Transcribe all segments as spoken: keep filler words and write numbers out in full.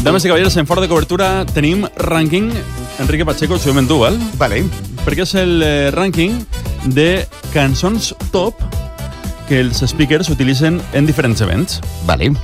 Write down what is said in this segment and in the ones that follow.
Dames i cavalleros, en fort de cobertura tenim rànquing. Enrique Pacheco, ho amb tu, val? Vale. Perquè és el eh, rànquing de cançons top que els speakers utilitzen en diferents events. Vale.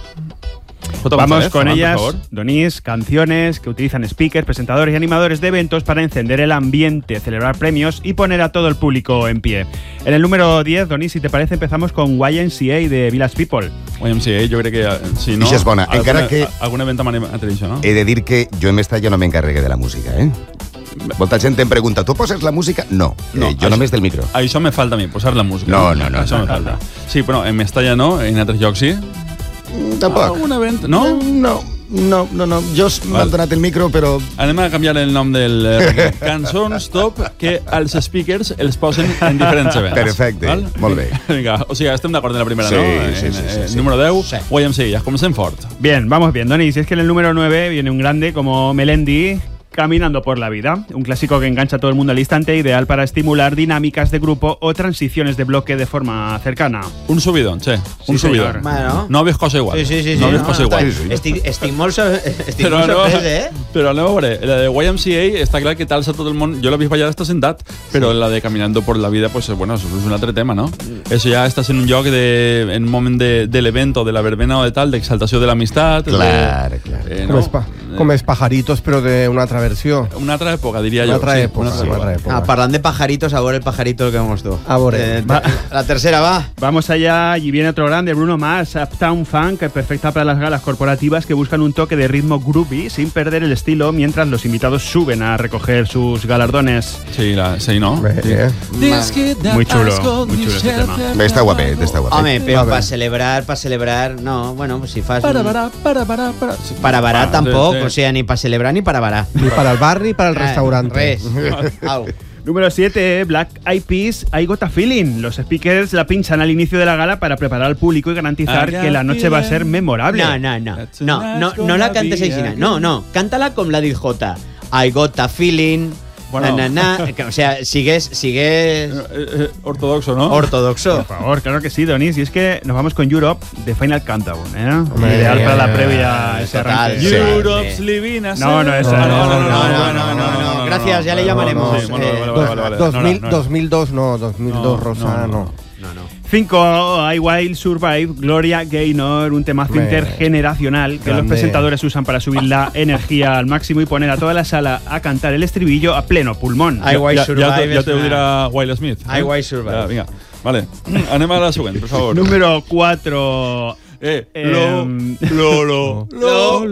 Vamos con ellas, Donís, canciones que utilizan speakers, presentadores y animadores de eventos para encender el ambiente, celebrar premios y poner a todo el público en pie. En el número diez, Donís, si te parece, empezamos con Y M C A de Village People. Y M C A, jo crec que, si no... Ixa és bona, alguna, encara que... Algun event amb això, no? He de dir que jo en Mestalla no m'encarregue de la música, eh? Molta gent em pregunta, tu poses la música? No, no eh, jo això, només del micro. Això me falta a mi, posar la música. No, no, no. Això no, me no, falta. no. Sí, però en Mestalla no, en altres llocs sí. Tampoc. Algun event, no? No, no, no, no. Jo m'han donat el micro, però... Anem a canviar el nom del... Eh, cançons top que els speakers els posen en diferents events. Perfecte, val? Molt bé. Vinga, o sigui, estem d'acord en la primera, sí, ¿no? Sí, sí, sí, en, sí. Número diez, sí. Y M C A, comencem fort. Bien, vamos bien, Donís. Y es que en el número nueve viene un grande como Melendi, Caminando por la vida, un clásico que engancha a todo el mundo al instante, ideal para estimular dinámicas de grupo o transiciones de bloque de forma cercana. Un subidón, che, un sí, subidón. Bueno. No ves cosa igual. Sí, sí, sí. No sí, ves no, cosa no, igual. Sí, sí. Estic, estic molt, so, estic però molt no, sorprès, eh? Però anem a veure, la de Y M C A està clar que t'alça tot el món. Jo l'he vist ballar, està sentat, però sí. La de Caminando por la vida, pues bueno, eso es un altre tema, ¿no? Mm. Eso ja estàs en un lloc, de, en un moment de, de l'event o de la verbena o de tal, d'exaltació de l'amistat. Clar, de, clar. Eh, com, no? es pa, com es pajaritos, però d'una altra versió. Una altra època, diria una jo. Altra sí, època, una altra sí, època. Una època. Ah, parlant de pajaritos, a veure el pajarito que vamos tú. A veure. Eh, la tercera va. Vamos allá y viene otro grande, Bruno Mars, Uptown Funk, perfecta para las galas corporativas que buscan un toque de ritmo groovy sin perder el estilo mientras los invitados suben a recoger sus galardones. Sí, la, sí, ¿no? Bé, sí. eh? Muy chulo, muy chulo este tema. Està guapet, està guapet. Home, però para celebrar, para celebrar, no, bueno, pues si fas... Para, para, para, para, para. Sí. Para barar Ah, tampoc, sí, sí. o sea, ni para celebrar ni para barar. Ni para el barri, ni para el Eh, restaurante. Res. Au. Número siete, Black Eyed Peas, I Got a Feeling. Los speakers la pinchan al inicio de la gala para preparar al público y garantizar que la noche va a ser memorable. No, no, no. No, no, no la cantes així. No, no. Cántala com la diu Jota. I got a feeling... Bueno. Na, na, na. O sea, sigues, sigues Eh, eh, ortodoxo, ¿no? ortodoxo. Por favor, claro que sí, Donís. Y es que nos vamos con Europe de Final Countdown, ¿eh? Hombre, Ideal para la eh, previa a ese total, arranque. sí. Europe's living a No, no, esa no, no, no, no, no, no, no, no. Gracias, ya le llamaremos. Sí, bueno, Eh, vale, vale, vale, vale. Dos No, mil, no, no. dos mil dos no, dos mil dos No, Rosa, no, no, no. no. No, no. cinco, I Will Survive, Gloria Gaynor, un temazo Me- intergeneracional que grande. los presentadores usan para subir la energía al máximo y poner a toda la sala a cantar el estribillo a pleno pulmón. I Will Ja, Survive ja, te, ja és te ho una- dirà Will Smith. I Will Survive. Ja, vinga, vale. Anem a la següent, per favor. Número cuatro. Eh, lo, Em, lo, lo, lo,